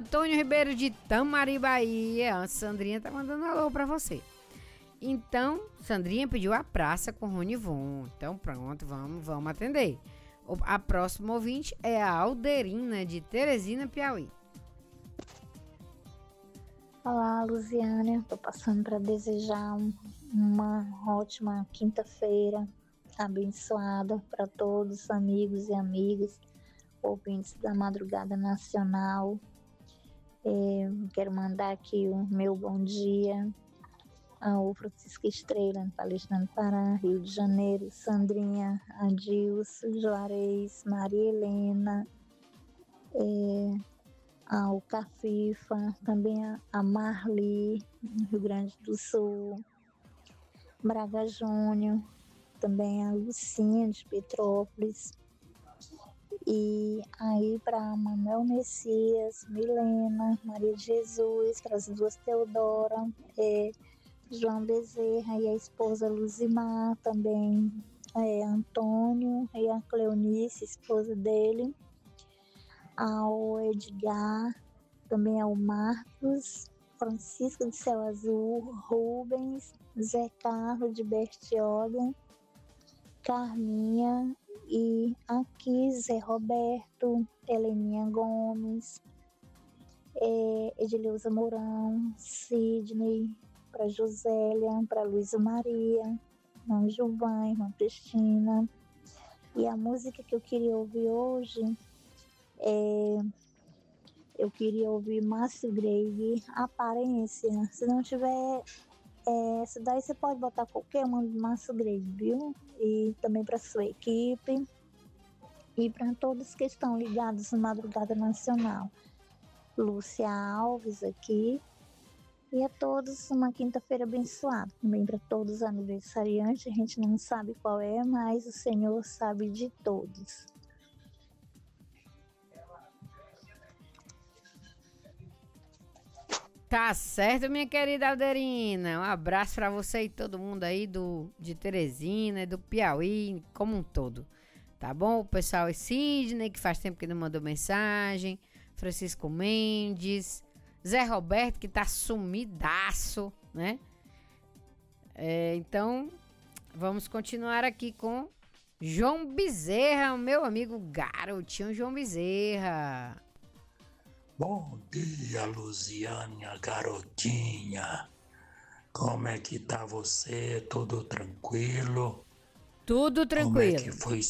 Antônio Ribeiro de Tamari, Bahia. A Sandrinha tá mandando alô pra você. Então, Sandrinha pediu a praça com Rony Von. Então, pronto, vamos atender. A próxima ouvinte é a Alderina de Teresina, Piauí. Olá, Luziânia. Tô passando para desejar uma ótima quinta-feira abençoada para todos os amigos e amigas, ouvintes da Madrugada Nacional. Quero mandar aqui o meu bom dia ao Francisco Estrela, em Palestrina do Pará, Rio de Janeiro, Sandrinha, Adilson, Juarez, Maria Helena, ao Cafifa, também a Marli, no Rio Grande do Sul, Braga Júnior, também a Lucinha de Petrópolis, e aí para Manuel Messias, Milena, Maria de Jesus, para as duas Teodora, João Bezerra e a esposa Luzimar, também Antônio e a Cleonice, esposa dele, ao Edgar, também ao Marcos, Francisco de Céu Azul, Rubens, Zé Carlos de Bertioga, Carminha e aqui Zé Roberto, Heleninha Gomes, Edileuza Mourão, Sidney, para Josélia, para Luísa Maria, irmão Gilvan, irmã Cristina. E a música que eu queria ouvir hoje eu queria ouvir Márcio Grave, Aparência. Se não tiver essa daí, você pode botar qualquer uma do Márcio Grave, viu? E também para sua equipe e para todos que estão ligados na Madrugada Nacional. Lúcia Alves aqui. E a todos uma quinta-feira abençoada. Também para todos os aniversariantes, a gente não sabe qual é, mas o Senhor sabe de todos. Tá certo, minha querida Alderina. Um abraço pra você e todo mundo aí de Teresina, do Piauí, como um todo. Tá bom? O pessoal é Sidney, que faz tempo que não mandou mensagem. Francisco Mendes. Zé Roberto, que tá sumidaço, né? Então, vamos continuar aqui com João Bezerra, o meu amigo garotinho João Bezerra. Bom dia, Luziânia, garotinha. Como é que tá você? Tudo tranquilo? Tudo tranquilo. Como é que foi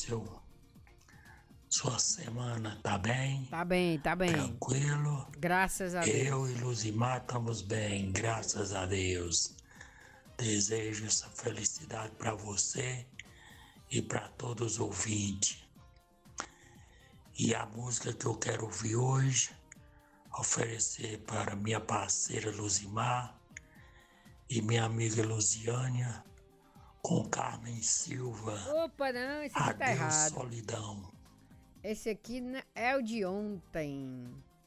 sua semana? Tá bem? Tá bem. Tranquilo? Graças a Deus. Eu e Luzimar estamos bem, graças a Deus. Desejo essa felicidade para você e para todos os ouvintes. E a música que eu quero ouvir hoje, oferecer para minha parceira Luzimar e minha amiga Luziânia, com Carmen Silva. Opa, não, esse aqui tá errado. Solidão. Esse aqui é o de ontem.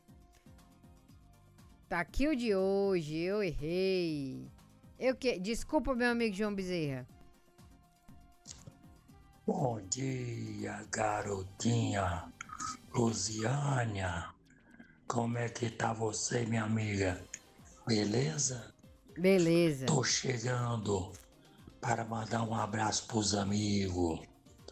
Tá aqui o de hoje, eu errei. Desculpa, meu amigo João Bezerra. Bom dia, garotinha Luziânia. Como é que tá você, minha amiga? Beleza? Beleza. Tô chegando para mandar um abraço pros amigos.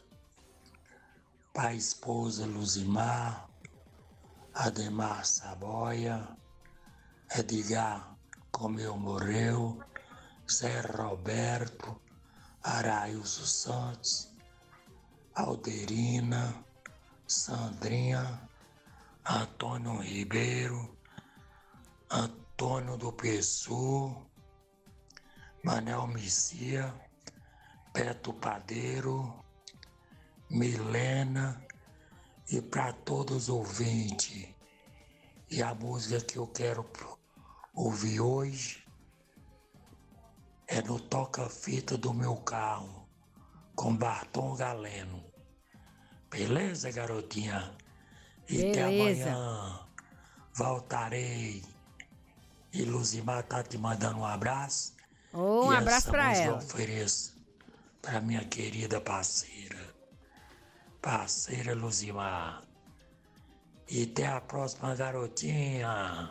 Pra esposa Luzimar, Ademar Saboia, Edgar Comeu Morreu, Zé Roberto, Arailson Santos, Alderina, Sandrinha, Antônio Ribeiro, Antônio do Pessu, Manel Messia, Beto Padeiro, Milena e para todos os ouvintes. E a música que eu quero ouvir hoje é no toca-fita do meu carro, com Barton Galeno. Beleza, garotinha? E até amanhã voltarei. E Luzimar tá te mandando um abraço. Um abraço pra ela. Eu ofereço pra minha querida parceira Luzimar. E até a próxima, garotinha.